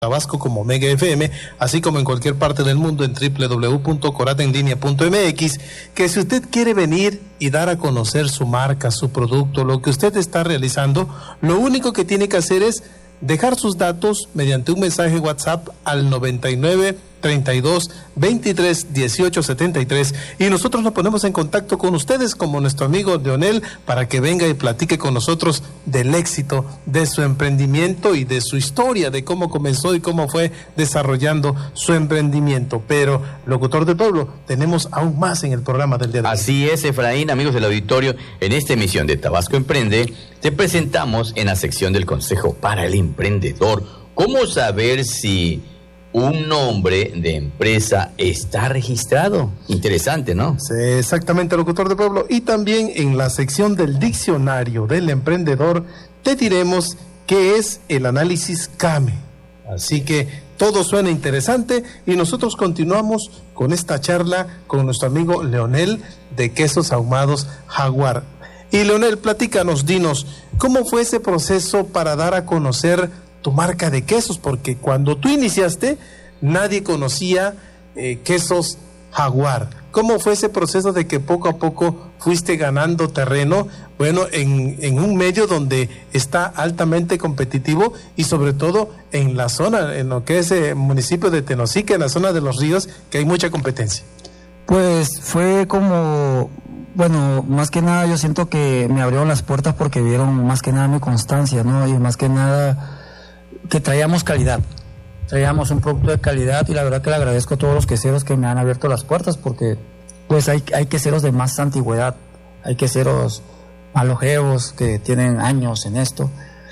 Tabasco como Mega FM, así como en cualquier parte del mundo en www.coratenlinea.mx, que si usted quiere venir y dar a conocer su marca, su producto, lo que usted está realizando, lo único que tiene que hacer es dejar sus datos mediante un mensaje WhatsApp al 99 32 23 18 73 y nosotros nos ponemos en contacto con ustedes como nuestro amigo Leonel para que venga y platique con nosotros del éxito de su emprendimiento y de su historia, de cómo comenzó y cómo fue desarrollando su emprendimiento. Pero, locutor del pueblo, tenemos aún más en el programa del día de hoy. Así es, Efraín, amigos del auditorio, en esta emisión de Tabasco Emprende te presentamos en la sección del Consejo para el Emprendedor cómo saber si un nombre de empresa está registrado. Interesante, ¿no? Sí, exactamente, locutor de pueblo. Y también en la sección del diccionario del emprendedor te diremos qué es el análisis CAME. Así que todo suena interesante y nosotros continuamos con esta charla con nuestro amigo Leonel de Quesos Ahumados Jaguar. Y Leonel, platícanos, dinos, ¿cómo fue ese proceso para dar a conocer tu marca de quesos? Porque cuando tú iniciaste, nadie conocía Quesos Jaguar. ¿Cómo fue ese proceso de que poco a poco fuiste ganando terreno, bueno, en un medio donde está altamente competitivo y sobre todo en la zona, en lo que es el municipio de Tenosique, en la zona de los ríos, que hay mucha competencia? Pues fue como, bueno, más que nada yo siento que me abrieron las puertas porque vieron más que nada mi constancia, ¿no? Y más que nada que traíamos calidad, traíamos un producto de calidad y la verdad que le agradezco a todos los queseros que me han abierto las puertas porque pues hay queseros de más antigüedad, hay queseros más longevos que tienen años en esto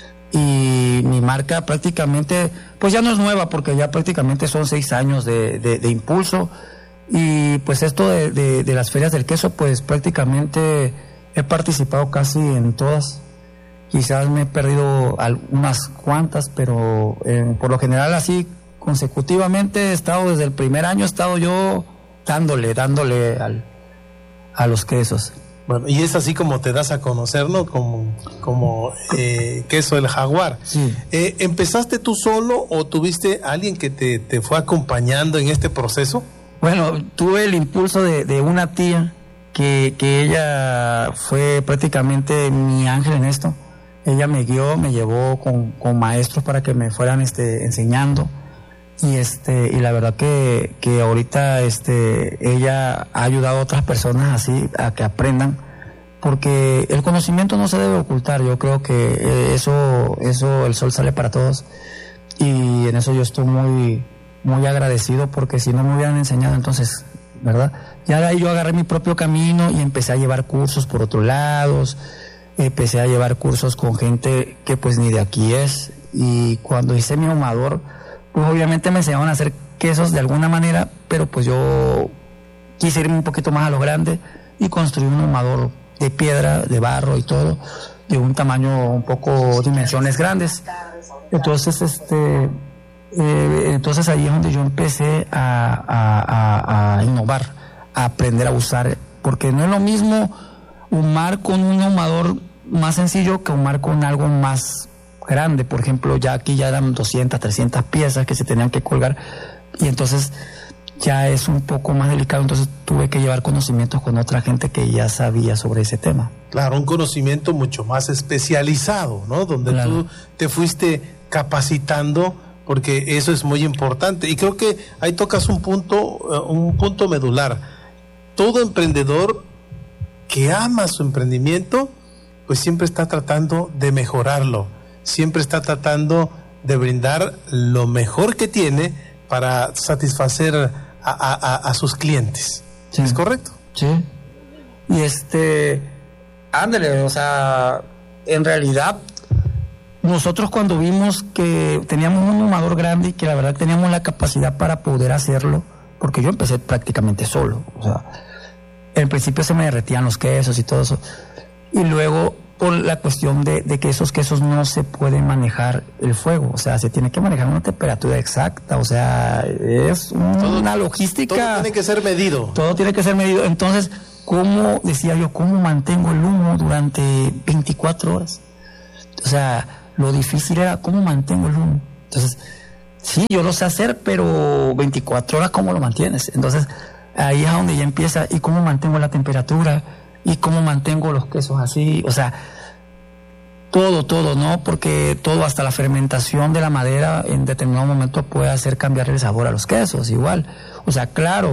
y mi marca prácticamente pues ya no es nueva porque ya prácticamente son 6 años de impulso y pues esto de las ferias del queso pues prácticamente he participado casi en todas. Quizás me he perdido unas cuantas, pero por lo general así consecutivamente he estado desde el primer año, he estado yo dándole a los quesos. Bueno, y es así como te das a conocer, ¿no? Como Queso el Jaguar. Sí. ¿Empezaste tú solo o tuviste alguien que te fue acompañando en este proceso? Bueno, tuve el impulso de una tía que ella fue prácticamente mi ángel en esto. Ella me guió, me llevó con maestros para que me fueran enseñando y la verdad que ahorita ella ha ayudado a otras personas así a que aprendan porque el conocimiento no se debe ocultar. Yo creo que eso el sol sale para todos y en eso yo estoy muy muy agradecido porque si no me hubieran enseñado entonces, ¿verdad? Ya de ahí yo agarré mi propio camino y empecé a llevar cursos por otros lados. Empecé a llevar cursos con gente que pues ni de aquí es y cuando hice mi ahumador pues obviamente me enseñaron a hacer quesos de alguna manera, pero pues yo quise irme un poquito más a lo grande y construí un ahumador de piedra, de barro y todo, de un tamaño un poco, dimensiones grandes. Entonces entonces ahí es donde yo empecé a innovar, a aprender a usar, porque no es lo mismo ahumar con un ahumador más sencillo que ahumar con algo más grande. Por ejemplo, ya aquí ya eran 200, 300 piezas que se tenían que colgar y entonces ya es un poco más delicado, entonces tuve que llevar conocimientos con otra gente que ya sabía sobre ese tema. Claro, un conocimiento mucho más especializado, ¿no? Donde claro, tú te fuiste capacitando porque eso es muy importante y creo que ahí tocas un punto medular. Todo emprendedor que ama su emprendimiento, pues siempre está tratando de mejorarlo, siempre está tratando de brindar lo mejor que tiene para satisfacer a sus clientes. Sí. ¿Es correcto? Sí. Y ándale, o sea, en realidad, nosotros cuando vimos que teníamos un ahumador grande y que la verdad teníamos la capacidad para poder hacerlo, porque yo empecé prácticamente solo, o sea, en principio se me derretían los quesos y todo eso. Y luego, por la cuestión de que esos quesos no se puede manejar el fuego. O sea, se tiene que manejar una temperatura exacta. O sea, es una logística. Todo tiene que ser medido. Todo tiene que ser medido. Entonces, ¿cómo mantengo el humo durante 24 horas? O sea, lo difícil era cómo mantengo el humo. Entonces, Sí, yo lo sé hacer, pero 24 horas, ¿cómo lo mantienes? Entonces, ahí es donde ya empieza, ¿y cómo mantengo la temperatura? ¿Y cómo mantengo los quesos así? O sea, todo, ¿no? Porque todo, hasta la fermentación de la madera en determinado momento puede hacer cambiar el sabor a los quesos, igual. O sea, claro,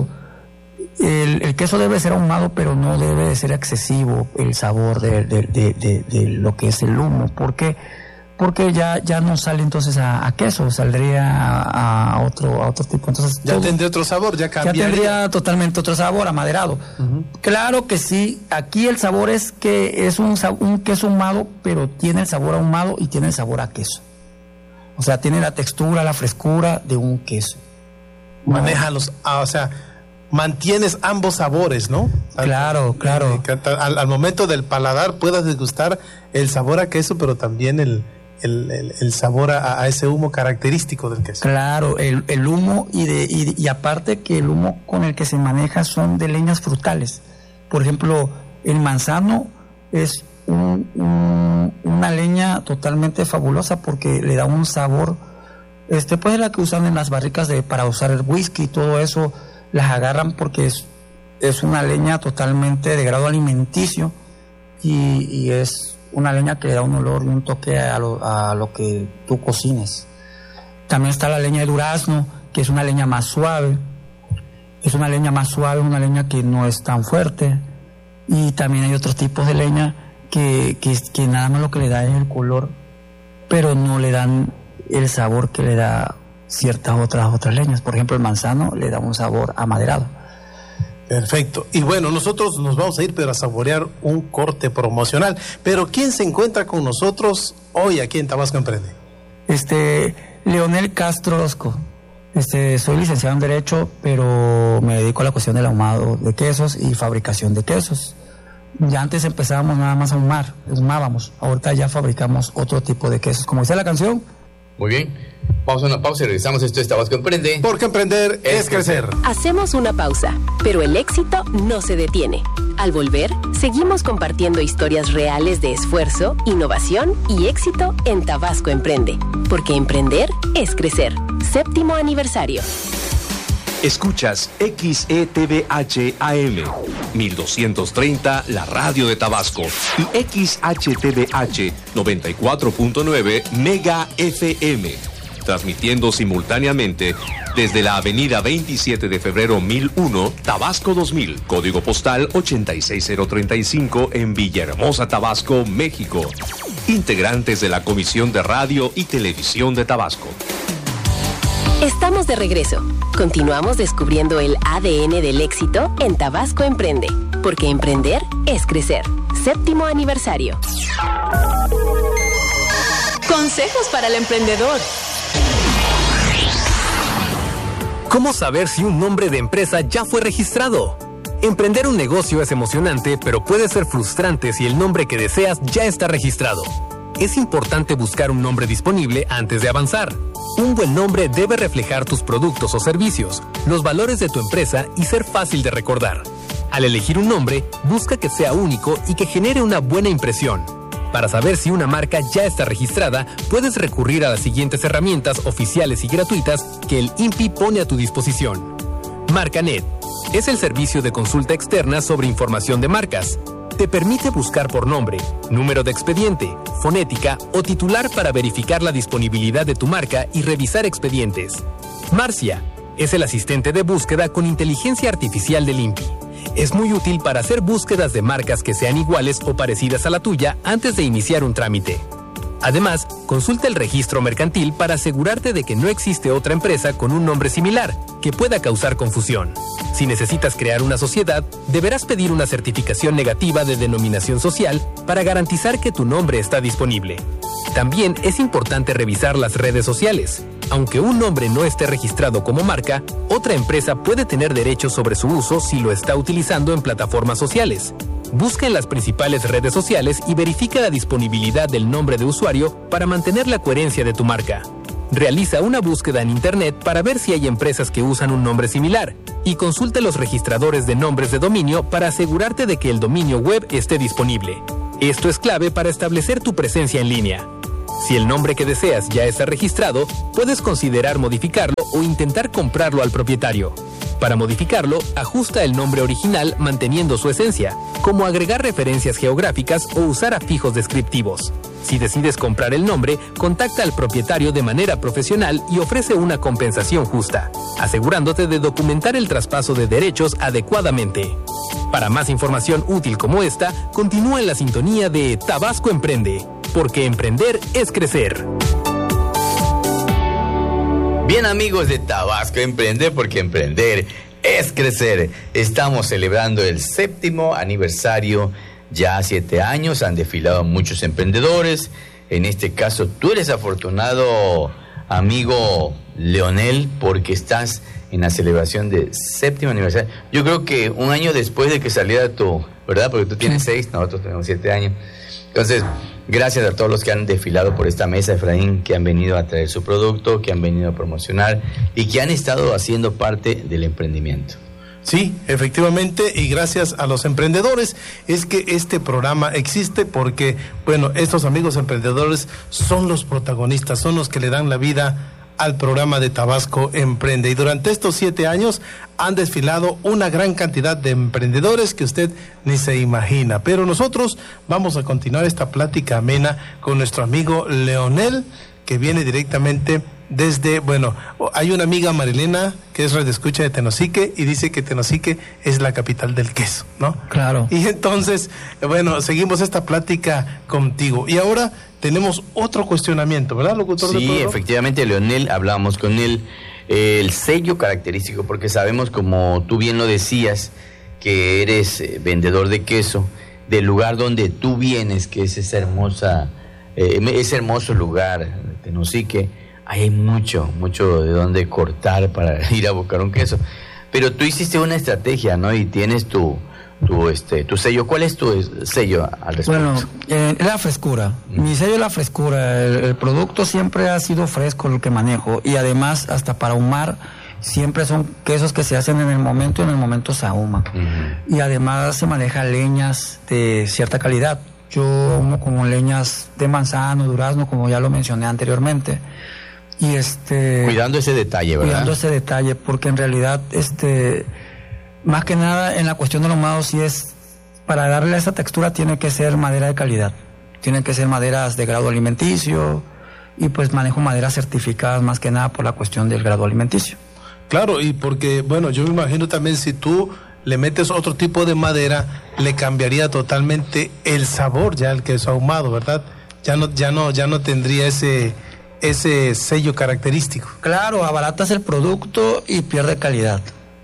el queso debe ser ahumado, pero no debe de ser excesivo el sabor de lo que es el humo. ¿Por qué? Porque ya no sale entonces a queso, saldría a otro tipo. Entonces ya tendría otro sabor, ya cambiaría. Ya tendría totalmente otro sabor, amaderado. Claro que sí, aquí el sabor es que es un queso ahumado, pero tiene el sabor ahumado y tiene el sabor a queso. O sea, tiene la textura, la frescura de un queso. Maneja o sea, mantienes ambos sabores, ¿no? Claro. Al momento del paladar puedas degustar el sabor a queso, pero también el sabor a ese humo característico del queso. Claro, el humo y aparte que el humo con el que se maneja son de leñas frutales. Por ejemplo, el manzano es una leña totalmente fabulosa porque le da un sabor, pues es la que usan en las barricas para usar el whisky y todo eso, las agarran porque es una leña totalmente de grado alimenticio y es una leña que le da un olor y un toque a lo que tú cocines. También está la leña de durazno, que es una leña más suave. Es una leña más suave, una leña que no es tan fuerte. Y también hay otros tipos de leña que nada más lo que le da es el color, pero no le dan el sabor que le da ciertas otras leñas. Por ejemplo, el manzano le da un sabor amaderado. Perfecto. Y bueno, nosotros nos vamos a ir pero a saborear un corte promocional. Pero ¿quién se encuentra con nosotros hoy aquí en Tabasco Emprende? Leonel Castro Orozco. Soy licenciado en Derecho, pero me dedico a la cuestión del ahumado de quesos y fabricación de quesos. Ya antes empezábamos nada más a ahumábamos. Ahorita ya fabricamos otro tipo de quesos. Como dice la canción. Muy bien. Vamos a una pausa y regresamos. Esto es Tabasco Emprende. Porque emprender es crecer. Hacemos una pausa, pero el éxito no se detiene. Al volver, seguimos compartiendo historias reales de esfuerzo, innovación y éxito en Tabasco Emprende. Porque emprender es crecer. 7º aniversario. Escuchas XETVH AM 1230, la radio de Tabasco, y XHTVH 94.9 Mega FM, transmitiendo simultáneamente desde la avenida 27 de febrero 1001, Tabasco 2000, código postal 86035 en Villahermosa, Tabasco, México. Integrantes de la Comisión de Radio y Televisión de Tabasco. Estamos de regreso. Continuamos descubriendo el ADN del éxito en Tabasco Emprende, porque emprender es crecer. 7º aniversario. Consejos para el emprendedor. ¿Cómo saber si un nombre de empresa ya fue registrado? Emprender un negocio es emocionante, pero puede ser frustrante si el nombre que deseas ya está registrado. Es importante buscar un nombre disponible antes de avanzar. Un buen nombre debe reflejar tus productos o servicios, los valores de tu empresa y ser fácil de recordar. Al elegir un nombre, busca que sea único y que genere una buena impresión. Para saber si una marca ya está registrada, puedes recurrir a las siguientes herramientas oficiales y gratuitas que el INPI pone a tu disposición. MarcaNet es el servicio de consulta externa sobre información de marcas. Te permite buscar por nombre, número de expediente, fonética o titular para verificar la disponibilidad de tu marca y revisar expedientes. Marcia es el asistente de búsqueda con inteligencia artificial del INPI. Es muy útil para hacer búsquedas de marcas que sean iguales o parecidas a la tuya antes de iniciar un trámite. Además, consulta el registro mercantil para asegurarte de que no existe otra empresa con un nombre similar que pueda causar confusión. Si necesitas crear una sociedad, deberás pedir una certificación negativa de denominación social para garantizar que tu nombre está disponible. También es importante revisar las redes sociales. Aunque un nombre no esté registrado como marca, otra empresa puede tener derechos sobre su uso si lo está utilizando en plataformas sociales. Busca en las principales redes sociales y verifica la disponibilidad del nombre de usuario para mantener la coherencia de tu marca. Realiza una búsqueda en Internet para ver si hay empresas que usan un nombre similar y consulta los registradores de nombres de dominio para asegurarte de que el dominio web esté disponible. Esto es clave para establecer tu presencia en línea. Si el nombre que deseas ya está registrado, puedes considerar modificarlo o intentar comprarlo al propietario. Para modificarlo, ajusta el nombre original manteniendo su esencia, como agregar referencias geográficas o usar afijos descriptivos. Si decides comprar el nombre, contacta al propietario de manera profesional y ofrece una compensación justa, asegurándote de documentar el traspaso de derechos adecuadamente. Para más información útil como esta, continúa en la sintonía de Tabasco Emprende, porque emprender es crecer. Bien, amigos de Tabasco Emprende, porque emprender es crecer. Estamos celebrando el 7º aniversario. Ya 7 años han desfilado muchos emprendedores. En este caso, tú eres afortunado, amigo Leonel, porque estás en la celebración del 7º aniversario. Yo creo que un año después de que saliera tu, ¿verdad? Porque tú tienes 6, nosotros tenemos 7 años. Entonces, gracias a todos los que han desfilado por esta mesa, Efraín, que han venido a traer su producto, que han venido a promocionar y que han estado haciendo parte del emprendimiento. Sí, efectivamente, y gracias a los emprendedores es que este programa existe, porque, bueno, estos amigos emprendedores son los protagonistas, son los que le dan la vida al programa de Tabasco Emprende. Y durante estos 7 años han desfilado una gran cantidad de emprendedores que usted ni se imagina. Pero nosotros vamos a continuar esta plática amena con nuestro amigo Leonel, que viene directamente desde, bueno, hay una amiga Marilena que es radioescucha de Tenosique y dice que Tenosique es la capital del queso, ¿no? Claro. Y entonces, bueno, seguimos esta plática contigo. Y ahora tenemos otro cuestionamiento, ¿verdad, locutor de Sí, pueblo? efectivamente, Leonel, hablamos con él, el sello característico, porque sabemos, como tú bien lo decías, que eres vendedor de queso del lugar donde tú vienes, que es ese hermoso lugar, Tenosique. Ahí hay mucho de dónde cortar para ir a buscar un queso. Pero tú hiciste una estrategia, ¿no? Y tienes tu sello. ¿Cuál es tu sello al respecto? Bueno, la frescura. Mi sello es la frescura. El producto siempre ha sido fresco, lo que manejo. Y además, hasta para ahumar, siempre son quesos que se hacen en el momento se ahuman. Uh-huh. Y además se maneja leñas de cierta calidad. Yo ahumo como leñas de manzano, durazno, como ya lo mencioné anteriormente. Y cuidando ese detalle, ¿verdad? Cuidando ese detalle, porque en realidad, más que nada en la cuestión del ahumado, sí es, para darle esa textura tiene que ser madera de calidad, tienen que ser maderas de grado alimenticio, y pues manejo maderas certificadas más que nada por la cuestión del grado alimenticio. Claro, y porque, bueno, yo me imagino también si tú le metes otro tipo de madera, le cambiaría totalmente el sabor ya al queso ahumado, ¿verdad? Ya no tendría ese sello característico. Claro, abaratas el producto y pierde calidad.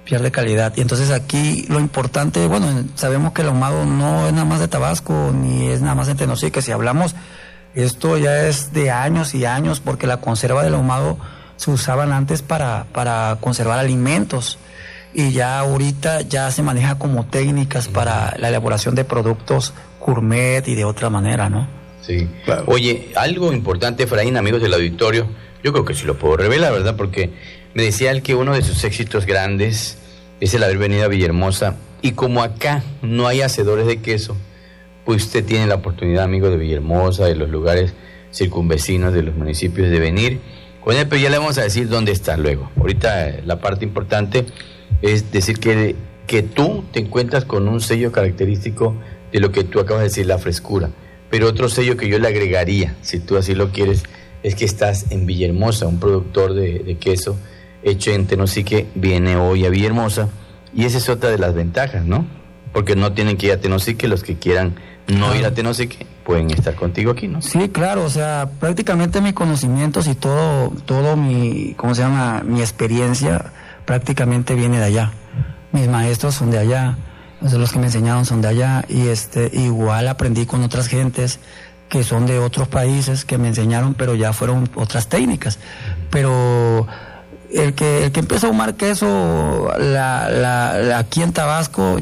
Y entonces aquí lo importante, bueno, sabemos que el ahumado no es nada más de Tabasco, ni es nada más de Tenosique. Si hablamos, esto ya es de años y años, porque la conserva del ahumado se usaban antes para conservar alimentos, y ya ahorita ya se maneja como técnicas para la elaboración de productos gourmet y de otra manera, ¿no? Sí, claro. Oye, algo importante, Efraín, amigos del auditorio, yo creo que sí lo puedo revelar, ¿verdad? Porque me decía él que uno de sus éxitos grandes es el haber venido a Villahermosa, y como acá no hay hacedores de queso, pues usted tiene la oportunidad, amigo de Villahermosa, de los lugares circunvecinos, de los municipios, de venir con él, pero ya le vamos a decir dónde está luego. Ahorita la parte importante es decir que tú te encuentras con un sello característico de lo que tú acabas de decir, la frescura. Pero otro sello que yo le agregaría, si tú así lo quieres, es que estás en Villahermosa, un productor de queso hecho en Tenosique viene hoy a Villahermosa, y esa es otra de las ventajas, ¿no? Porque no tienen que ir a Tenosique, los que quieran no ir a Tenosique pueden estar contigo aquí, ¿no? Sí, claro, o sea, prácticamente mis conocimientos y todo mi, mi experiencia prácticamente viene de allá. Mis maestros son de allá. Los que me enseñaron son de allá, y igual aprendí con otras gentes que son de otros países que me enseñaron, pero ya fueron otras técnicas. Pero el que empieza a ahumar queso aquí en Tabasco,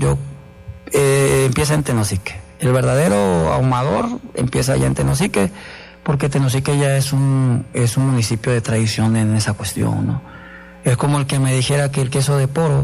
empieza en Tenosique. El verdadero ahumador empieza allá en Tenosique, porque Tenosique ya es un municipio de tradición en esa cuestión, ¿no? Es como el que me dijera que el queso de poro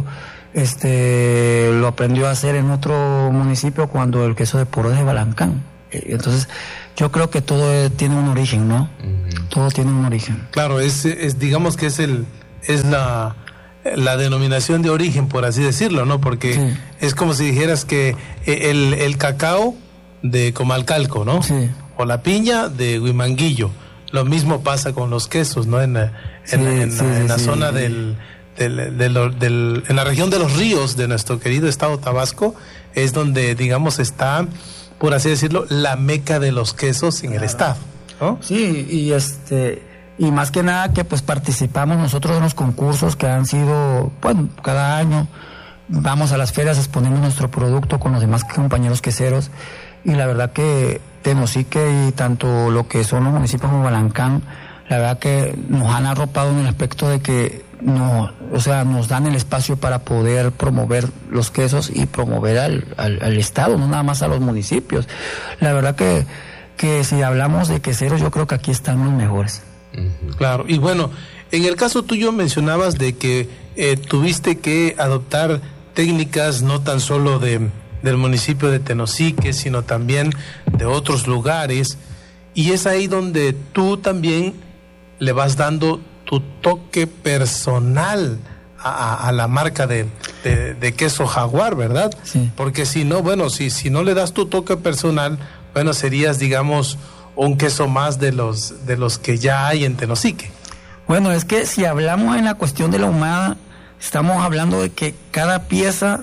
lo aprendió a hacer en otro municipio, cuando el queso de poro es de Balancán. Entonces yo creo que todo tiene un origen, ¿no? Todo tiene un origen. Claro, digamos que es la denominación de origen, por así decirlo, ¿no? Porque sí, es como si dijeras que el cacao de Comalcalco, ¿no? Sí. O la piña de Huimanguillo. Lo mismo pasa con los quesos, ¿no? En la zona en la región de los ríos de nuestro querido estado Tabasco, es donde, digamos, está, por así decirlo, la meca de los quesos en el estado, ¿no? Sí, y más que nada que pues participamos nosotros en los concursos que han sido, bueno, cada año vamos a las ferias, exponemos nuestro producto con los demás compañeros queseros, y la verdad que Tenosique y tanto lo que son los municipios como Balancán, la verdad que nos han arropado en el aspecto de que nos dan el espacio para poder promover los quesos y promover al estado, no nada más a los municipios. La verdad que si hablamos de queseros, yo creo que aquí están los mejores. Claro, y bueno, en el caso tuyo mencionabas de que tuviste que adoptar técnicas no tan solo del municipio de Tenosique, sino también de otros lugares, y es ahí donde tú también le vas dando tu toque personal a la marca de queso Jaguar, ¿verdad? Sí. Porque si no, bueno, si no le das tu toque personal, bueno, serías, digamos, un queso más de los que ya hay en Tenosique. Bueno, es que si hablamos en la cuestión de la ahumada, estamos hablando de que cada pieza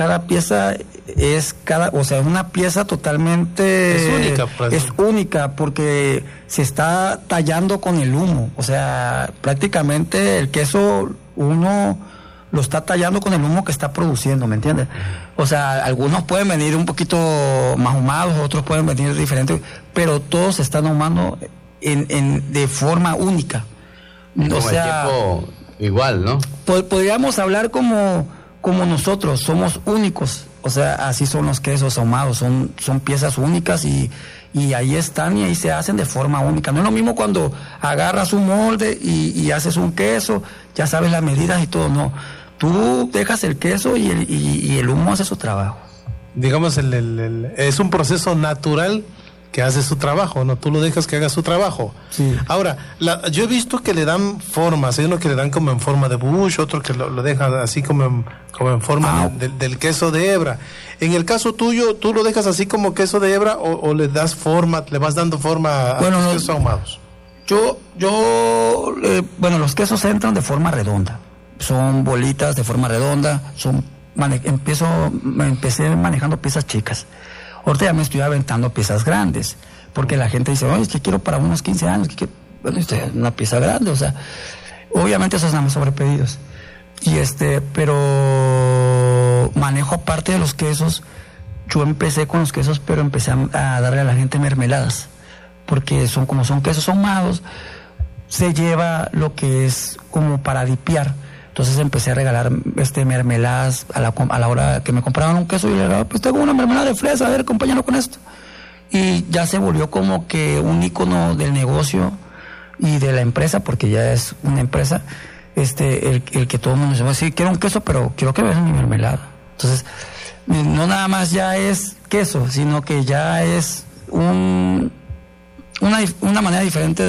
es una pieza totalmente es única, pues. Es única porque se está tallando con el humo, o sea, prácticamente el queso uno lo está tallando con el humo que está produciendo, ¿me entiendes? O sea, algunos pueden venir un poquito más ahumados, otros pueden venir diferentes, pero todos se están ahumando de forma única. Como o sea, el tiempo igual, ¿no? Podríamos hablar como nosotros, somos únicos, o sea, así son los quesos ahumados, son piezas únicas y ahí están y ahí se hacen de forma única. No es lo mismo cuando agarras un molde y haces un queso, ya sabes las medidas y todo, no. Tú dejas el queso y el humo hace su trabajo. Digamos, es un proceso natural que hace su trabajo, ¿no? Tú lo dejas que haga su trabajo. Sí. Ahora, yo he visto que le dan formas, hay unos que le dan como en forma de bush, otros que lo dejan así como en forma del queso de hebra. En el caso tuyo, ¿tú lo dejas así como queso de hebra o le das forma, le vas dando forma a los quesos ahumados? Los quesos entran de forma redonda, son bolitas de forma redonda, empecé manejando piezas chicas. Ahorita ya me estoy aventando piezas grandes, porque la gente dice, oye, es que quiero para unos 15 años, una pieza grande, o sea, obviamente esos nada más sobrepedidos. Pero manejo aparte de los quesos, yo empecé con los quesos, pero empecé a darle a la gente mermeladas, porque son quesos ahumados, se lleva lo que es como para dipear. Entonces empecé a regalar mermeladas a la hora que me compraban un queso y le regalaba, pues tengo una mermelada de fresa, a ver, acompáñalo con esto. Y ya se volvió como que un ícono del negocio y de la empresa, porque ya es una empresa, el que todo el mundo dice, sí, quiero un queso, pero quiero que vean mi mermelada. Entonces, no nada más ya es queso, sino que ya es una manera diferente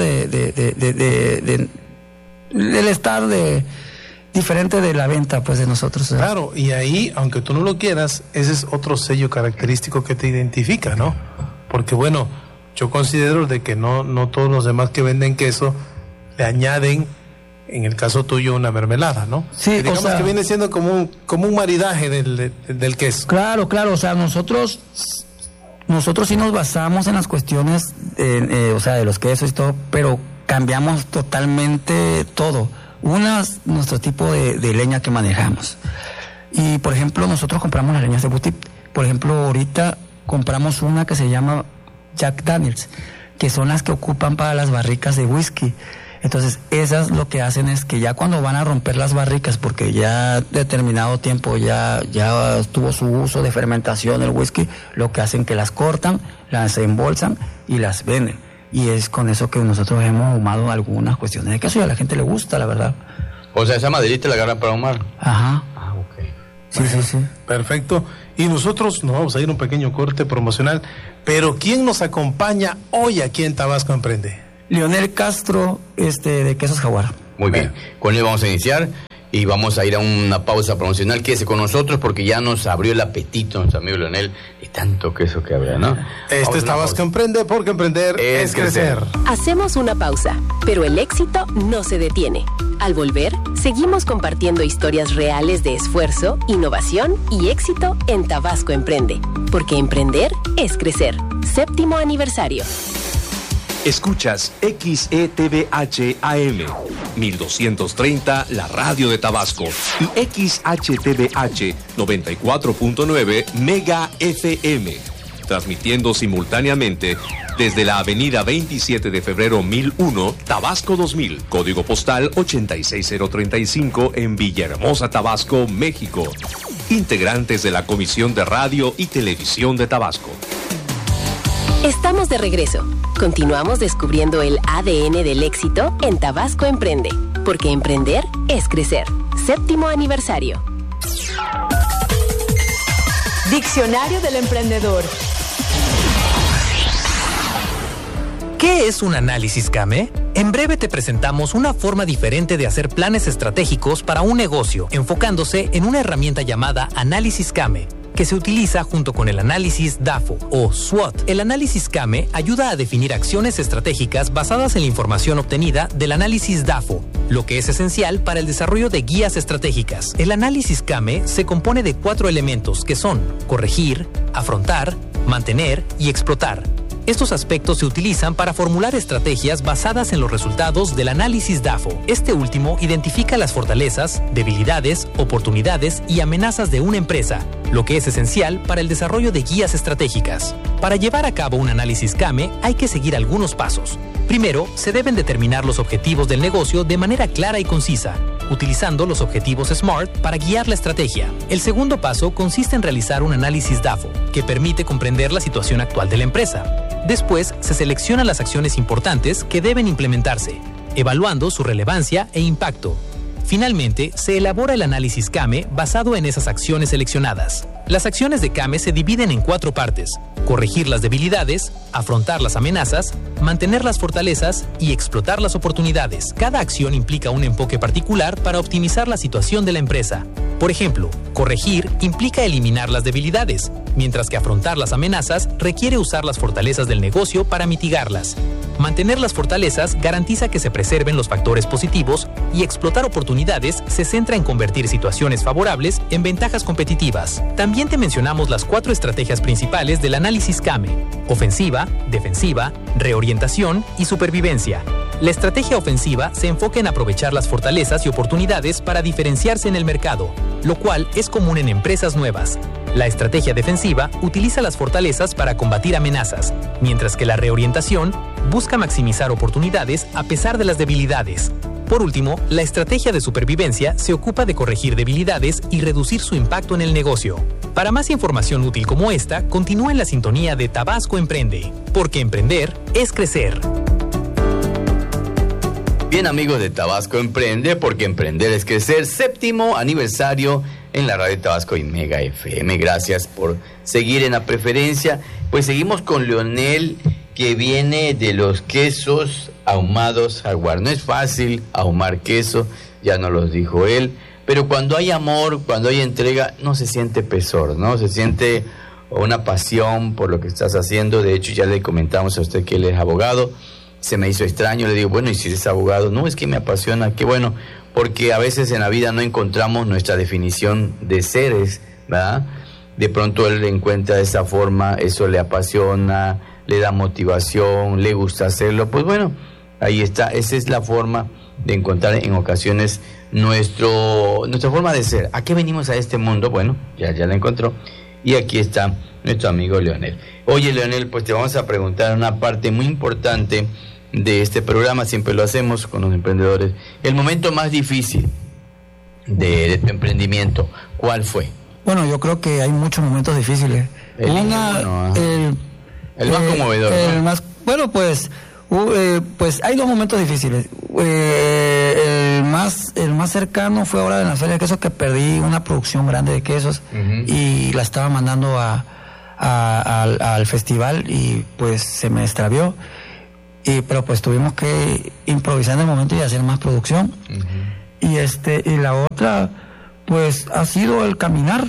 del estar diferente de la venta, pues, de nosotros. Claro, y ahí, aunque tú no lo quieras, ese es otro sello característico que te identifica, ¿no? Porque, bueno, yo considero de que no todos los demás que venden queso le añaden, en el caso tuyo, una mermelada, ¿no? Sí, que digamos que viene siendo como un maridaje del queso. Claro, o sea, nosotros sí nos basamos en las cuestiones, de los quesos y todo, pero cambiamos totalmente todo. Nuestro tipo de leña que manejamos. Y, por ejemplo, nosotros compramos las leñas de Butip. Por ejemplo, ahorita compramos una que se llama Jack Daniels, que son las que ocupan para las barricas de whisky. Entonces, esas lo que hacen es que ya cuando van a romper las barricas, porque ya determinado tiempo ya tuvo su uso de fermentación el whisky, lo que hacen que las cortan, las embolsan y las venden. Y es con eso que nosotros hemos ahumado algunas cuestiones de queso y a la gente le gusta, la verdad. O sea, esa maderita la agarran para ahumar. Ajá. Ah, ok. Sí, sí. Perfecto. Y nosotros nos vamos a ir a un pequeño corte promocional. Pero ¿quién nos acompaña hoy aquí en Tabasco Emprende? Leonel Castro, de Quesos Jaguar. Muy bien. Con él vamos a iniciar y vamos a ir a una pausa promocional. Quédese con nosotros porque ya nos abrió el apetito nuestro amigo Leonel y tanto queso que habrá, ¿no? Este es Tabasco Emprende, porque emprender es crecer. Hacemos una pausa, pero el éxito no se detiene. Al volver, seguimos compartiendo historias reales de esfuerzo, innovación y éxito en Tabasco Emprende, porque emprender es crecer. 7º aniversario. Escuchas XETVH AM 1230, la radio de Tabasco, y XHTVH 94.9 Mega FM, transmitiendo simultáneamente desde la avenida 27 de febrero 1001, Tabasco 2000, código postal 86035 en Villahermosa, Tabasco, México. Integrantes de la Comisión de Radio y Televisión de Tabasco. Estamos de regreso. Continuamos descubriendo el ADN del éxito en Tabasco Emprende, porque emprender es crecer. 7º aniversario. Diccionario del emprendedor. ¿Qué es un análisis CAME? En breve te presentamos una forma diferente de hacer planes estratégicos para un negocio, enfocándose en una herramienta llamada análisis CAME, que se utiliza junto con el análisis DAFO o SWOT. El análisis CAME ayuda a definir acciones estratégicas basadas en la información obtenida del análisis DAFO, lo que es esencial para el desarrollo de guías estratégicas. El análisis CAME se compone de 4 elementos que son corregir, afrontar, mantener y explotar. Estos aspectos se utilizan para formular estrategias basadas en los resultados del análisis DAFO. Este último identifica las fortalezas, debilidades, oportunidades y amenazas de una empresa, lo que es esencial para el desarrollo de guías estratégicas. Para llevar a cabo un análisis CAME hay que seguir algunos pasos. Primero, se deben determinar los objetivos del negocio de manera clara y concisa, utilizando los objetivos SMART para guiar la estrategia. El segundo paso consiste en realizar un análisis DAFO, que permite comprender la situación actual de la empresa. Después, se seleccionan las acciones importantes que deben implementarse, evaluando su relevancia e impacto. Finalmente, se elabora el análisis CAME basado en esas acciones seleccionadas. Las acciones de CAME se dividen en 4 partes: corregir las debilidades, afrontar las amenazas, mantener las fortalezas y explotar las oportunidades. Cada acción implica un enfoque particular para optimizar la situación de la empresa. Por ejemplo, corregir implica eliminar las debilidades, mientras que afrontar las amenazas requiere usar las fortalezas del negocio para mitigarlas. Mantener las fortalezas garantiza que se preserven los factores positivos y explotar oportunidades se centra en convertir situaciones favorables en ventajas competitivas. También te mencionamos las 4 estrategias principales del análisis CAME: ofensiva, defensiva, reorientación y supervivencia. La estrategia ofensiva se enfoca en aprovechar las fortalezas y oportunidades para diferenciarse en el mercado, lo cual es común en empresas nuevas. La estrategia defensiva utiliza las fortalezas para combatir amenazas, mientras que la reorientación busca maximizar oportunidades a pesar de las debilidades. Por último, la estrategia de supervivencia se ocupa de corregir debilidades y reducir su impacto en el negocio. Para más información útil como esta, continúa en la sintonía de Tabasco Emprende, porque emprender es crecer. Bien, amigos de Tabasco Emprende, porque emprender es crecer. 7º aniversario en la radio de Tabasco y Mega FM. Gracias por seguir en la preferencia. Pues seguimos con Leonel, que viene de los quesos ahumados Jaguar. No es fácil ahumar queso, ya nos lo dijo él, pero cuando hay amor, cuando hay entrega, no se siente pesor, ¿no? Se siente una pasión por lo que estás haciendo. De hecho, ya le comentamos a usted que él es abogado. Se me hizo extraño, le digo, bueno, ¿y si eres abogado? No, es que me apasiona, qué bueno, porque a veces en la vida no encontramos nuestra definición de seres, ¿verdad? De pronto él encuentra esa forma, eso le apasiona, le da motivación, le gusta hacerlo. Pues bueno, ahí está, esa es la forma de encontrar en ocasiones nuestra forma de ser. ¿A qué venimos a este mundo? Bueno, ya la encontró. Y aquí está nuestro amigo Leonel. Oye, Leonel, pues te vamos a preguntar una parte muy importante de este programa, siempre lo hacemos con los emprendedores. El momento más difícil de tu emprendimiento, ¿cuál fue? Bueno, yo creo que hay muchos momentos difíciles. El más conmovedor, ¿no? Bueno, pues hay 2 momentos difíciles. El el más cercano fue ahora en la feria de quesos, que perdí una producción grande de quesos y la estaba mandando al festival y pues se me extravió. Pero pues tuvimos que improvisar en el momento y hacer más producción. Y la otra pues ha sido el caminar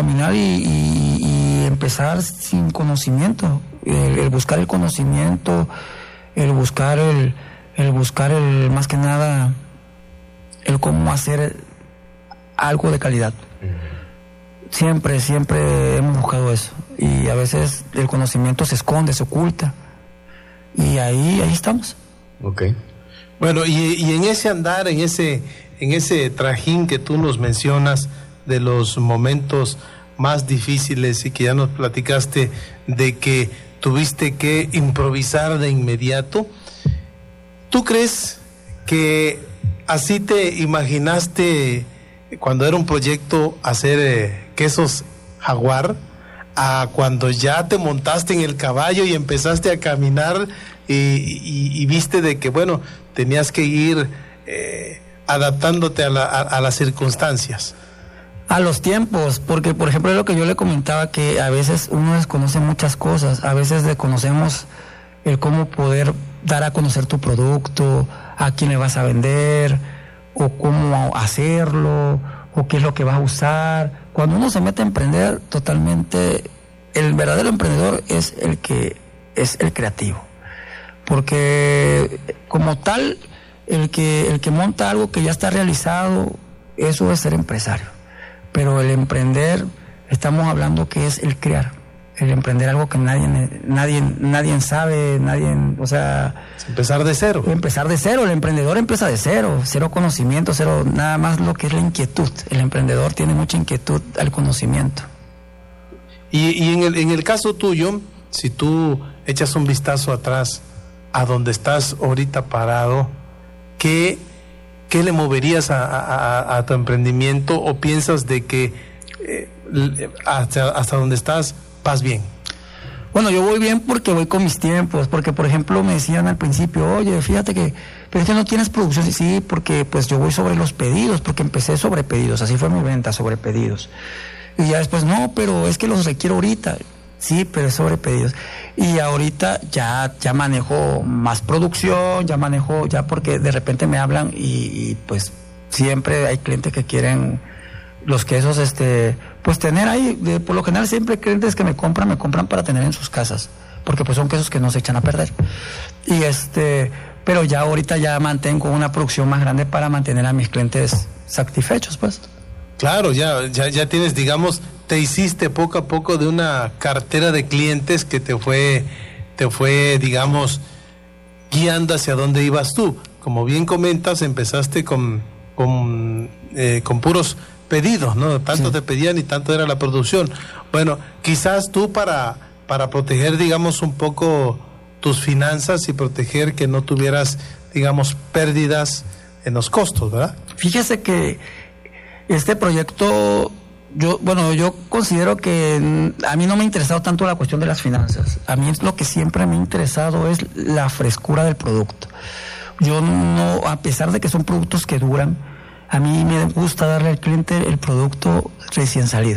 y empezar sin conocimiento, el buscar el conocimiento, el buscar más que nada el cómo hacer algo de calidad. Siempre hemos buscado eso, y a veces el conocimiento se esconde, se oculta, y ahí estamos. Okay. Bueno, y en ese andar, en ese trajín que tú nos mencionas de los momentos más difíciles, y que ya nos platicaste de que tuviste que improvisar de inmediato, ¿tú crees que así te imaginaste cuando era un proyecto hacer quesos Jaguar, a cuando ya te montaste en el caballo y empezaste a caminar y viste de que, bueno, tenías que ir adaptándote a las circunstancias? A los tiempos, porque por ejemplo es lo que yo le comentaba, que a veces uno desconoce muchas cosas, a veces desconocemos el cómo poder dar a conocer tu producto, a quién le vas a vender, o cómo hacerlo, o qué es lo que vas a usar. Cuando uno se mete a emprender, totalmente, el verdadero emprendedor es el que es el creativo, porque como tal, el que monta algo que ya está realizado, eso es ser empresario. Pero el emprender, estamos hablando que es el crear, el emprender algo que nadie sabe, o sea... Empezar de cero. Empezar de cero, el emprendedor empieza de cero conocimiento, cero, nada más lo que es la inquietud. El emprendedor tiene mucha inquietud al conocimiento. Y en el caso tuyo, si tú echas un vistazo atrás a donde estás ahorita parado, ¿qué le moverías a tu emprendimiento, o piensas de que hasta donde estás vas bien? Bueno, yo voy bien porque voy con mis tiempos, porque por ejemplo me decían al principio, oye, fíjate que, pero es que no tienes producción. Sí, porque pues yo voy sobre los pedidos, porque empecé sobre pedidos, así fue mi venta, sobre pedidos. Y ya después, no, pero es que los requiero ahorita. Sí, pero es sobre pedidos. Y ahorita ya manejo más producción, ya porque de repente me hablan y pues siempre hay clientes que quieren los quesos, pues tener ahí, por lo general siempre clientes que me compran para tener en sus casas, porque pues son quesos que no se echan a perder. Y pero ya ahorita ya mantengo una producción más grande para mantener a mis clientes satisfechos, pues. Claro, ya tienes, digamos, te hiciste poco a poco de una cartera de clientes que te fue, digamos, guiando hacia dónde ibas tú. Como bien comentas, empezaste con puros pedidos, ¿no? Tanto sí te pedían y tanto era la producción. Bueno, quizás tú para proteger, digamos, un poco tus finanzas y proteger que no tuvieras, digamos, pérdidas en los costos, ¿verdad? Fíjese que este proyecto, yo considero que a mí no me ha interesado tanto la cuestión de las finanzas. A mí lo que siempre me ha interesado es la frescura del producto. Yo no, a pesar de que son productos que duran, a mí me gusta darle al cliente el producto recién salido.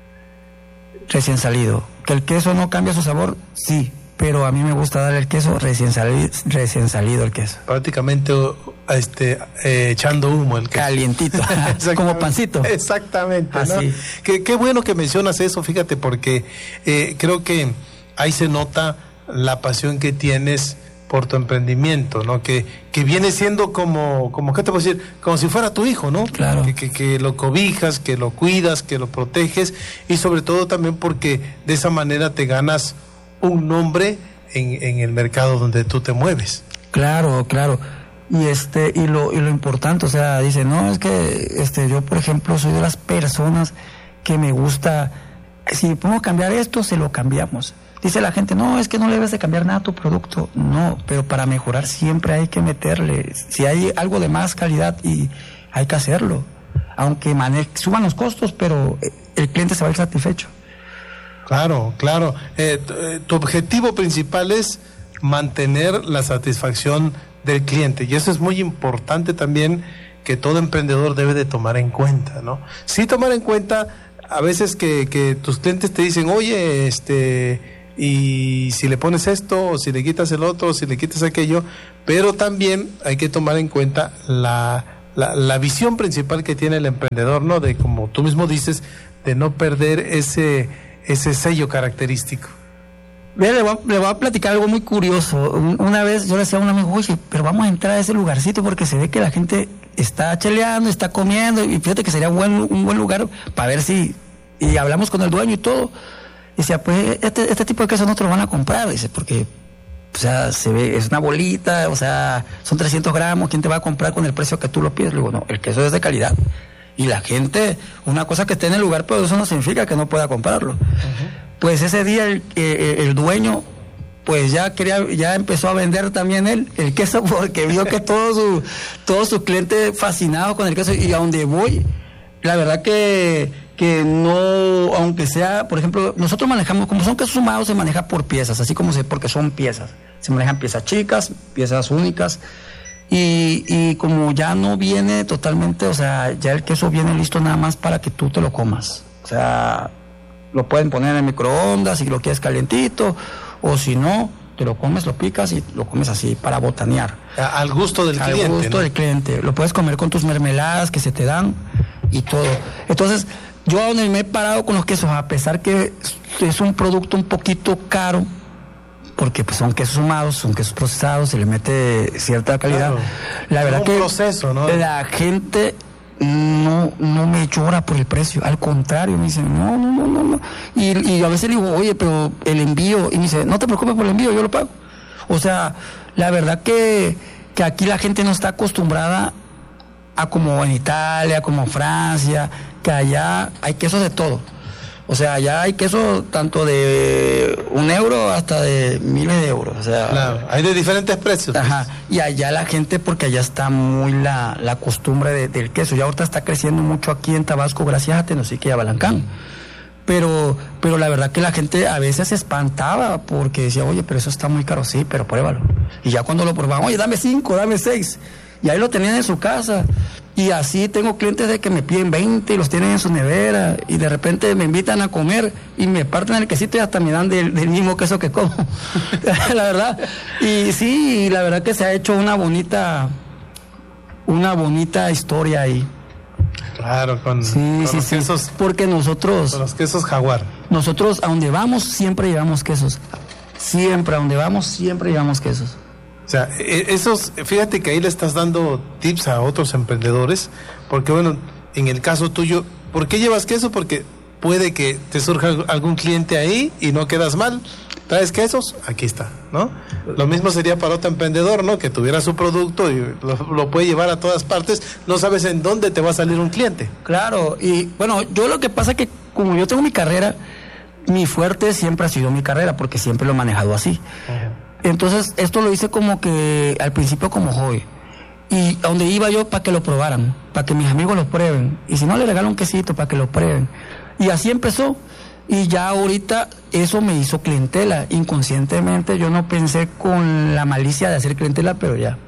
Que el queso no cambia su sabor, sí, pero a mí me gusta darle el queso recién salido el queso. Prácticamente echando humo el queso. Calientito, como pancito. Exactamente, ¿no? Qué bueno que mencionas eso, fíjate, porque creo que ahí se nota la pasión que tienes por tu emprendimiento, ¿no? Que viene siendo como ¿qué te puedo decir? Como si fuera tu hijo, ¿no? Claro. Que lo cobijas, que lo cuidas, que lo proteges, y sobre todo también porque de esa manera te ganas un nombre en el mercado donde tú te mueves. Claro. Y lo importante, o sea, dice, no, es que yo, por ejemplo, soy de las personas que me gusta, si podemos cambiar esto, se lo cambiamos. Dice la gente, no, es que no le debes de cambiar nada a tu producto. No, pero para mejorar siempre hay que meterle. Si hay algo de más calidad, y hay que hacerlo. Aunque suban los costos, pero el cliente se va a ir satisfecho. Claro. Tu objetivo principal es mantener la satisfacción del cliente. Y eso es muy importante también, que todo emprendedor debe de tomar en cuenta, ¿no? Sí tomar en cuenta a veces que tus clientes te dicen, oye, y si le pones esto, o si le quitas el otro, o si le quitas aquello, pero también hay que tomar en cuenta la visión principal que tiene el emprendedor, ¿no? De, como tú mismo dices, de no perder ese sello característico. Le voy a platicar algo muy curioso. Una vez yo le decía a un amigo, oye, pero vamos a entrar a ese lugarcito porque se ve que la gente está cheleando, está comiendo, y fíjate que sería un buen lugar para ver si... Y hablamos con el dueño y todo. Y decía, pues este tipo de queso no te lo van a comprar, dice, porque, o sea, se ve, es una bolita, o sea, son 300 gramos, ¿quién te va a comprar con el precio que tú lo pides? Le digo, no, el queso es de calidad. Y la gente, una cosa que esté en el lugar, pero eso no significa que no pueda comprarlo. Pues ese día el dueño, pues ya empezó a vender también él el queso, porque vio que todos sus clientes fascinados con el queso. Y a donde voy, la verdad que no, aunque sea, por ejemplo, nosotros manejamos, como son quesos sumados, se maneja por piezas, así como porque son piezas. Se manejan piezas chicas, piezas únicas. Y como ya no viene totalmente, o sea, ya el queso viene listo nada más para que tú te lo comas. O sea, lo pueden poner en el microondas si lo quieres calientito, o si no, te lo comes, lo picas y lo comes así para botanear. Al gusto del cliente. Al gusto, ¿no?, del cliente. Lo puedes comer con tus mermeladas que se te dan y todo. Entonces, yo a donde me he parado con los quesos, a pesar que es un producto un poquito caro, porque pues son quesos sumados, son quesos procesados, se le mete cierta calidad. Claro. La verdad que proceso, ¿no? La gente no me llora por el precio, al contrario, me dicen, no. Y a veces le digo, oye, pero el envío, y me dice, no te preocupes por el envío, yo lo pago. O sea, la verdad que aquí la gente no está acostumbrada a como en Italia, como en Francia, que allá hay quesos de todo. O sea, allá hay queso tanto de €1 hasta de miles de euros. O sea, claro, hay de diferentes precios. Ajá. Y allá la gente, porque allá está muy la costumbre del queso. Ya ahorita está creciendo mucho aquí en Tabasco, gracias a Tenosique y a Balancán. Pero la verdad que la gente a veces se espantaba porque decía, oye, pero eso está muy caro. Sí, pero pruébalo. Y ya cuando lo probaban, oye, dame 5, dame 6. Y ahí lo tenían en su casa. Y así tengo clientes de que me piden 20 y los tienen en su nevera. Y de repente me invitan a comer y me parten el quesito y hasta me dan del mismo queso que como. La verdad. Y sí, la verdad que se ha hecho una bonita historia ahí. Claro, con los quesos. Porque nosotros... Con los quesos Jaguar. Nosotros a donde vamos siempre llevamos quesos. Siempre, a donde vamos siempre llevamos quesos. O sea, fíjate que ahí le estás dando tips a otros emprendedores, porque bueno, en el caso tuyo, ¿por qué llevas queso? Porque puede que te surja algún cliente ahí y no quedas mal. ¿Traes quesos? Aquí está, ¿no? Lo mismo sería para otro emprendedor, ¿no? Que tuviera su producto y lo puede llevar a todas partes, no sabes en dónde te va a salir un cliente. Claro, y bueno, yo lo que pasa es que como yo tengo mi carrera, mi fuerte siempre ha sido mi carrera, porque siempre lo he manejado así. Uh-huh. Entonces, esto lo hice como que al principio como hobby. Y a donde iba yo para que lo probaran, para que mis amigos lo prueben. Y si no, le regalo un quesito para que lo prueben. Y así empezó. Y ya ahorita eso me hizo clientela. Inconscientemente yo no pensé con la malicia de hacer clientela, pero ya.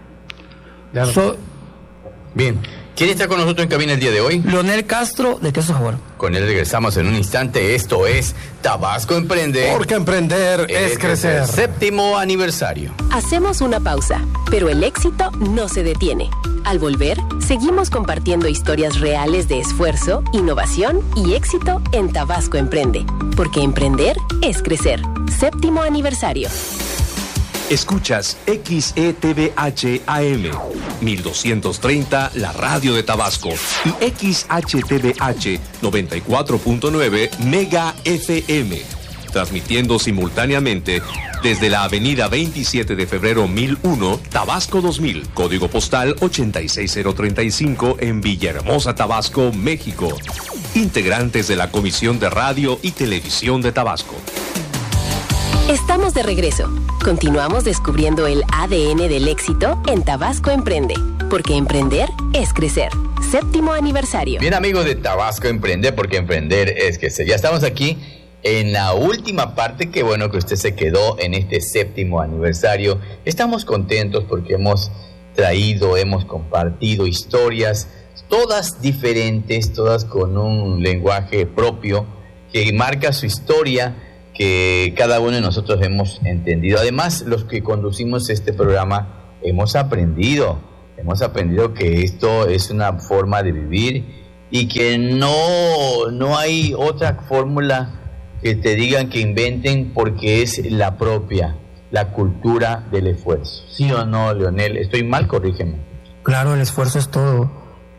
Bien. ¿Quién está con nosotros en cabina el día de hoy? Leonel Castro, de Quesos Jaguar. Con él regresamos en un instante. Esto es Tabasco Emprende. Porque emprender es crecer. 7º aniversario. Hacemos una pausa, pero el éxito no se detiene. Al volver, seguimos compartiendo historias reales de esfuerzo, innovación y éxito en Tabasco Emprende. Porque emprender es crecer. 7º aniversario. Escuchas XETVH AM 1230, la radio de Tabasco, y XHTVH 94.9 Mega FM, transmitiendo simultáneamente desde la avenida 27 de febrero 1001, Tabasco 2000, código postal 86035 en Villahermosa, Tabasco, México. Integrantes de la Comisión de Radio y Televisión de Tabasco. Estamos de regreso. Continuamos descubriendo el ADN del éxito en Tabasco Emprende, porque emprender es crecer. 7º aniversario. Bien, amigos de Tabasco Emprende, porque emprender es crecer. Ya estamos aquí en la última parte. Qué bueno que usted se quedó en este 7º aniversario. Estamos contentos porque hemos traído, hemos compartido historias, todas diferentes, todas con un lenguaje propio que marca su historia, que cada uno de nosotros hemos entendido. Además, los que conducimos este programa hemos aprendido que esto es una forma de vivir y que no hay otra fórmula que te digan que inventen, porque es la propia, la cultura del esfuerzo. ¿Sí o no, Leonel? ¿Estoy mal? Corrígeme. Claro, el esfuerzo es todo.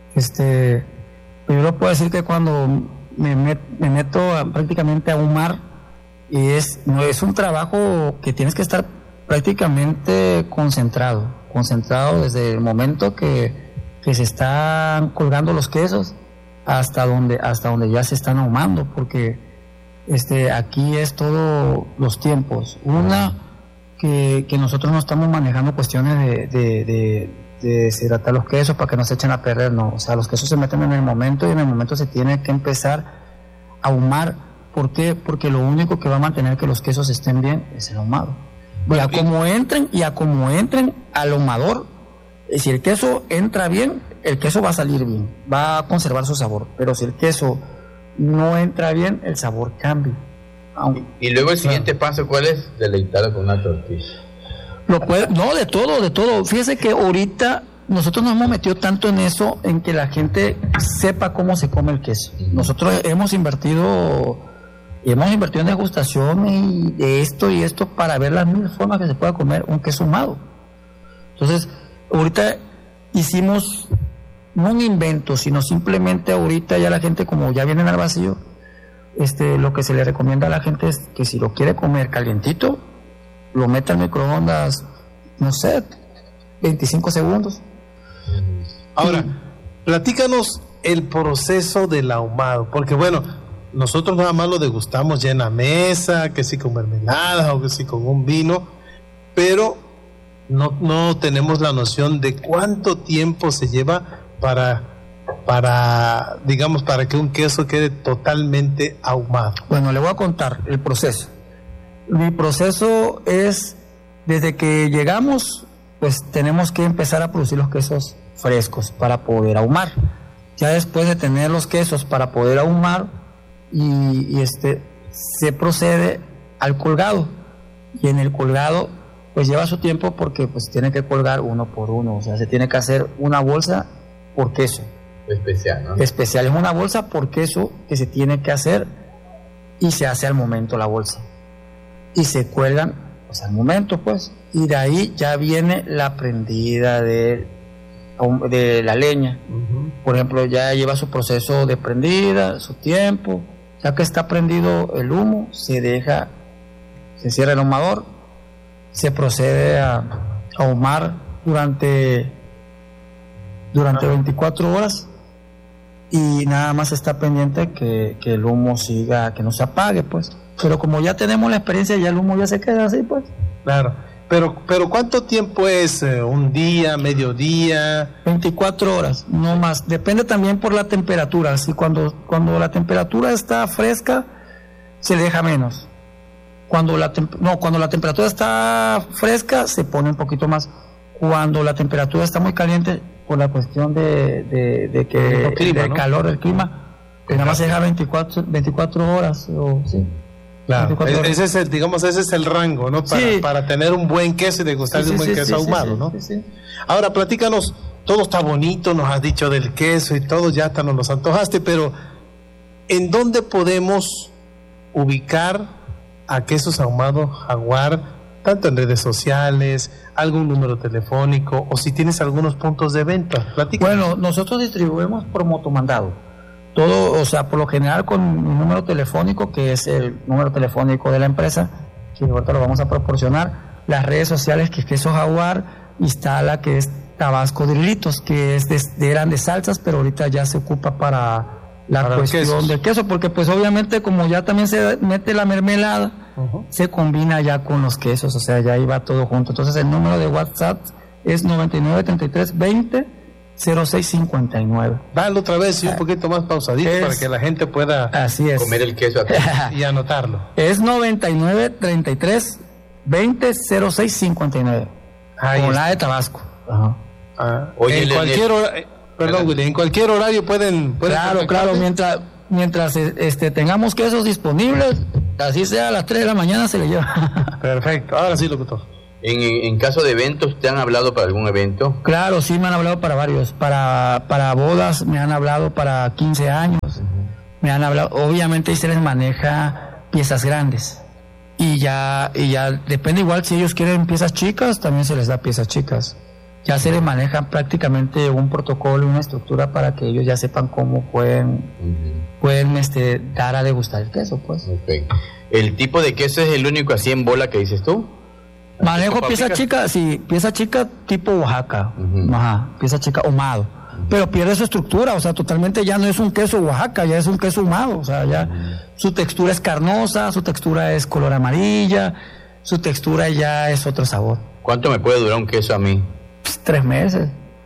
Yo lo puedo decir que cuando me meto prácticamente a un mar, no es un trabajo que tienes que estar prácticamente concentrado desde el momento que se están colgando los quesos hasta donde ya se están ahumando, porque aquí es todo los tiempos. Que nosotros no estamos manejando cuestiones de deshidratar los quesos para que no se echen a perder, no. O sea, los quesos se meten en el momento y en el momento se tiene que empezar a ahumar. ¿Por qué? Porque lo único que va a mantener que los quesos estén bien es el ahumado. Bueno, y a como entren al ahumador, si el queso entra bien, el queso va a salir bien, va a conservar su sabor. Pero si el queso no entra bien, el sabor cambia. Y luego el siguiente paso, ¿cuál es? Deleitarlo con una tortilla. De todo. Fíjese que ahorita nosotros nos hemos metido tanto en eso, en que la gente sepa cómo se come el queso. Nosotros hemos invertido en degustación y de esto y esto para ver las mil formas que se pueda comer un queso ahumado. Entonces, ahorita hicimos no un invento, sino simplemente ahorita ya la gente, como ya vienen al vacío, lo que se le recomienda a la gente es que si lo quiere comer calientito, lo meta al microondas, no sé, 25 segundos. Ahora, platícanos el proceso del ahumado, porque bueno, nosotros nada más lo degustamos ya en la mesa, que si con mermelada o que si con un vino, pero no tenemos la noción de cuánto tiempo se lleva para que un queso quede totalmente ahumado. Bueno, le voy a contar el proceso. Mi proceso es, desde que llegamos, pues tenemos que empezar a producir los quesos frescos para poder ahumar. Ya después de tener los quesos para poder ahumar, se procede al colgado. Y en el colgado, pues lleva su tiempo, porque pues tiene que colgar uno por uno. O sea, se tiene que hacer una bolsa por queso. Especial, ¿no? Especial, es una bolsa por queso que se tiene que hacer y se hace al momento la bolsa. Y se cuelgan pues al momento, pues. Y de ahí ya viene la prendida de la leña. Por ejemplo, ya lleva su proceso de prendida, su tiempo. Ya que está prendido el humo, se cierra el ahumador, se procede a ahumar durante 24 horas. Y nada más está pendiente que el humo siga, que no se apague, pues. Pero como ya tenemos la experiencia, ya el humo ya se queda así, pues. Claro. Pero ¿cuánto tiempo es? ¿Un día, mediodía? 24 horas, no más. Depende también por la temperatura. Así cuando la temperatura está fresca, se deja menos. Cuando la temperatura está fresca, se pone un poquito más. Cuando la temperatura está muy caliente, por la cuestión de que el clima, ¿no? Calor del clima, pues nada más se deja 24 horas. Sí. Claro, ese es el rango, ¿no? Para tener un buen queso y degustar un buen queso ahumado, ¿no? Sí. Ahora, platícanos, todo está bonito, nos has dicho del queso y todo, ya hasta nos los antojaste, pero ¿en dónde podemos ubicar a Quesos Ahumados Jaguar, tanto en redes sociales, algún número telefónico, o si tienes algunos puntos de venta? Platícanos. Bueno, nosotros distribuimos por motomandado. Todo, o sea, por lo general con un número telefónico, que es el número telefónico de la empresa, que ahorita lo vamos a proporcionar. Las redes sociales, que es Queso Jaguar, y está la que es Tabasco Drilitos, que eran de salsas, pero ahorita ya se ocupa para la cuestión del queso, porque pues obviamente como ya también se mete la mermelada, se combina ya con los quesos, o sea, ya iba todo junto. Entonces el número de WhatsApp es 9933200659. Dale otra vez y un poquito más pausadito para que la gente pueda comer el queso acá y anotarlo. Es 9933200659. Con la de Tabasco. Oye, en cualquier hora, perdón, Willy, en cualquier horario pueden Claro, mientras tengamos quesos disponibles, así sea a las 3 de la mañana se le lleva. Perfecto, ahora sí, locutor. En caso de eventos, ¿te han hablado para algún evento? Claro, sí me han hablado para varios, para bodas, me han hablado para 15 años, me han hablado, obviamente ahí se les maneja piezas grandes y ya depende, igual si ellos quieren piezas chicas, también se les da piezas chicas. Ya se les maneja prácticamente un protocolo, una estructura para que ellos ya sepan cómo pueden dar a degustar el queso, pues. Okay. ¿El tipo de queso es el único así en bola que dices tú? Manejo pieza chica, sí, pieza chica tipo Oaxaca, pieza chica ahumado, pero pierde su estructura, o sea, totalmente ya no es un queso Oaxaca, ya es un queso ahumado, o sea, ya su textura es carnosa, su textura es color amarilla, su textura ya es otro sabor. ¿Cuánto me puede durar un queso a mí? 3 meses.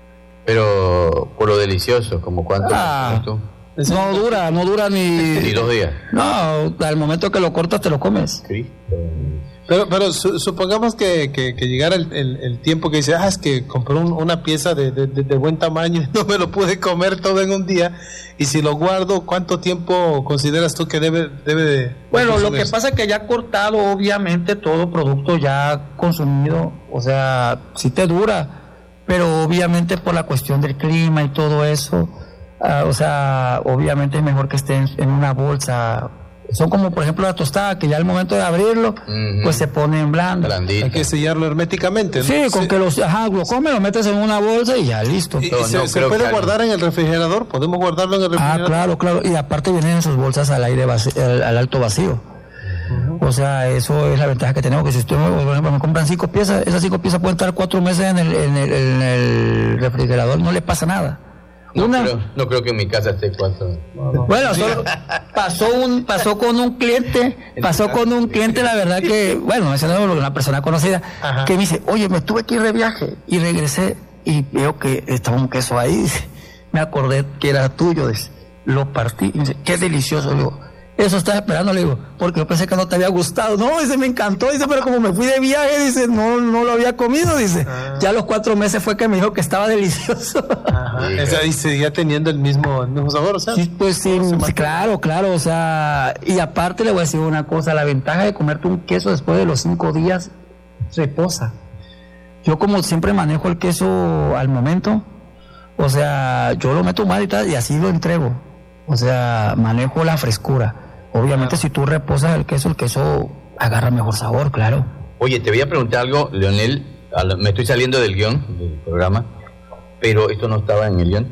Pero por lo delicioso, ¿como cuánto? Tú? No dura ni 2 días. No, al momento que lo cortas te lo comes. Cristo. Pero supongamos que llegara el tiempo que dice, es que compré una pieza de buen tamaño y no me lo pude comer todo en un día, y si lo guardo, ¿cuánto tiempo consideras tú que debe de Bueno, lo que pasa es que ya cortado, obviamente todo producto ya consumido, o sea, sí te dura, pero obviamente por la cuestión del clima y todo eso, o sea, obviamente es mejor que esté en una bolsa. Son como, por ejemplo, la tostada, que ya al momento de abrirlo, pues se pone en blando. Blandita. Hay que sellarlo herméticamente, ¿no? Sí, con que lo comes, lo metes en una bolsa y ya, listo. ¿Se puede guardar en el refrigerador? ¿Podemos guardarlo en el refrigerador? Claro. Y aparte vienen en sus bolsas al aire al alto vacío. O sea, eso es la ventaja que tenemos, que si usted, por ejemplo, me compran 5 piezas, esas 5 piezas pueden estar 4 meses en el refrigerador, no le pasa nada. No creo que en mi casa esté 4. Bueno, solo pasó con un cliente, la verdad que, bueno, esa no es una persona conocida, que me dice, oye, me tuve que ir de viaje y regresé y veo que estaba un queso ahí, dice, me acordé que era tuyo, dice, lo partí, y me dice, qué delicioso, le digo, eso estaba esperando, le digo, porque yo pensé que no te había gustado. No, dice, me encantó, dice, pero como me fui de viaje, dice, no lo había comido, dice. Ya a los 4 meses fue que me dijo que estaba delicioso. Y seguía teniendo el mismo sabor, o sea. Sí, pues sí, claro, o sea, y aparte le voy a decir una cosa, la ventaja de comerte un queso después de los 5 días, reposa. Yo como siempre manejo el queso al momento, o sea, yo lo meto mal y así lo entrego. O sea, manejo la frescura. Obviamente, si tú reposas el queso agarra mejor sabor, claro. Oye, te voy a preguntar algo, Leonel. Me estoy saliendo del guión del programa, pero esto no estaba en el guión.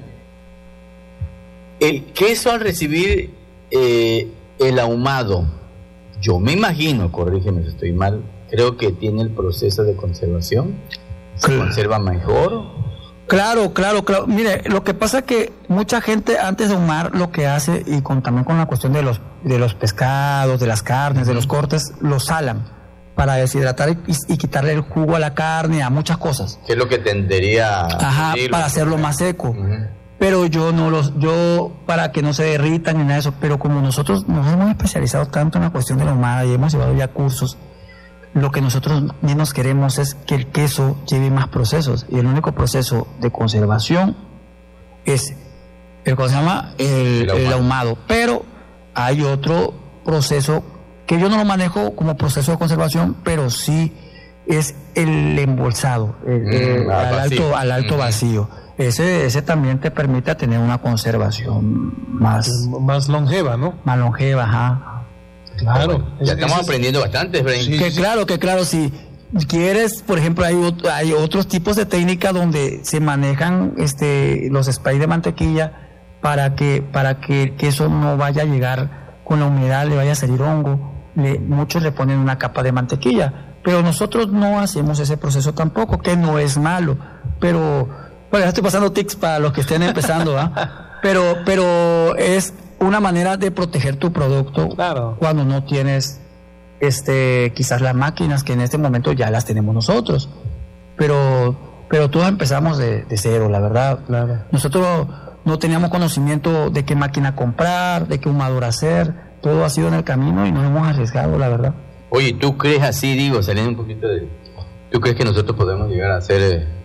El queso al recibir el ahumado, yo me imagino, corrígeme si estoy mal, creo que tiene el proceso de conservación. ¿Se conserva mejor? Claro. Mire, lo que pasa es que mucha gente antes de ahumar lo que hace, y también con la cuestión de los pescados, de las carnes, de los cortes, lo salan para deshidratar y quitarle el jugo a la carne, a muchas cosas. ¿Qué es lo que tendería para hacerlo más seco. Pero yo para que no se derritan ni nada de eso, pero como nosotros nos hemos especializado tanto en la cuestión de la ahumada y hemos llevado ya cursos, lo que nosotros menos queremos es que el queso lleve más procesos, y el único proceso de conservación es el ahumado. Pero hay otro proceso que yo no lo manejo como proceso de conservación, pero sí es el embolsado, al alto vacío. Ese también te permite tener una conservación más longeva, ¿no? Más longeva, ajá. Claro, ya estamos aprendiendo bastante, Efraín. Sí, que claro, si quieres, por ejemplo, hay otros tipos de técnicas donde se manejan los sprays de mantequilla para que el queso no vaya a llegar con la humedad, le vaya a salir hongo. Muchos le ponen una capa de mantequilla, pero nosotros no hacemos ese proceso tampoco, que no es malo, pero bueno, ya estoy pasando tips para los que estén empezando, pero es una manera de proteger tu producto, claro, cuando no tienes quizás las máquinas, que en este momento ya las tenemos nosotros, pero todos empezamos de cero, la verdad. Claro. Nosotros no teníamos conocimiento de qué máquina comprar, de qué ahumador hacer, todo ha sido en el camino y nos hemos arriesgado, la verdad. Oye, ¿tú crees así, saliendo un poquito ¿tú crees que nosotros podemos llegar a hacer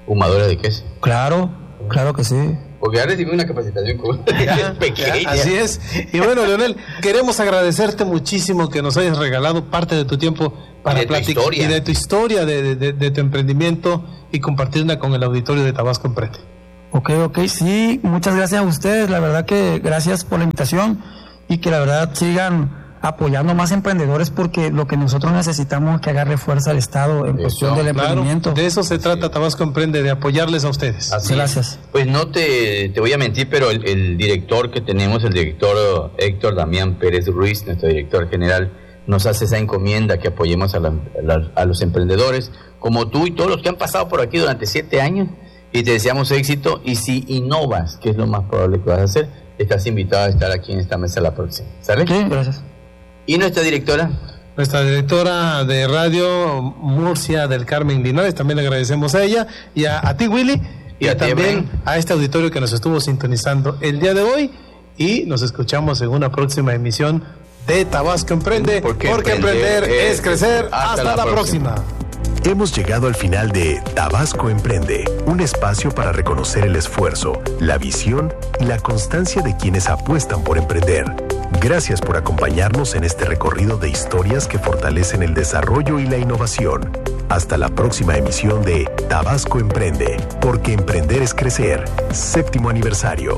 Humadora de queso. Claro que sí. Porque ya recibí una capacitación pequeña. Así es. Y bueno, Leonel, queremos agradecerte muchísimo que nos hayas regalado parte de tu tiempo para platicar y de tu historia, de tu emprendimiento y compartirla con el auditorio de Tabasco Emprende. Ok, sí, muchas gracias a ustedes, la verdad que gracias por la invitación y que la verdad sigan apoyando más emprendedores porque lo que nosotros necesitamos es que agarre fuerza al Estado en cuestión del emprendimiento. De eso se trata Tabasco Emprende, de apoyarles a ustedes. Así gracias. Pues no te voy a mentir, pero el director que tenemos, el director Héctor Damián Pérez Ruiz, nuestro director general, nos hace esa encomienda que apoyemos a los emprendedores, como tú y todos los que han pasado por aquí durante 7 años, y te deseamos éxito, y si innovas, que es lo más probable que vas a hacer, estás invitado a estar aquí en esta mesa la próxima. ¿Sale? Sí, gracias. ¿Y nuestra directora? Nuestra directora de radio, Murcia del Carmen Linares, también le agradecemos a ella, y a ti, Willy, y también a este auditorio que nos estuvo sintonizando el día de hoy, y nos escuchamos en una próxima emisión de Tabasco Emprende, porque emprender es crecer. Hasta la próxima. Hemos llegado al final de Tabasco Emprende, un espacio para reconocer el esfuerzo, la visión y la constancia de quienes apuestan por emprender. Gracias por acompañarnos en este recorrido de historias que fortalecen el desarrollo y la innovación. Hasta la próxima emisión de Tabasco Emprende, porque emprender es crecer. 7º aniversario.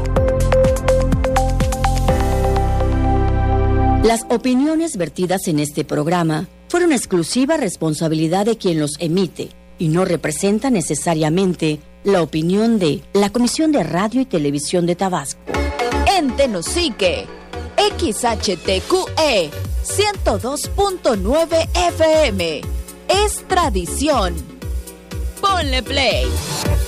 Las opiniones vertidas en este programa fueron exclusiva responsabilidad de quien los emite y no representan necesariamente la opinión de la Comisión de Radio y Televisión de Tabasco. En Tenosique, XHTQE 102.9 FM. Es tradición. Ponle play.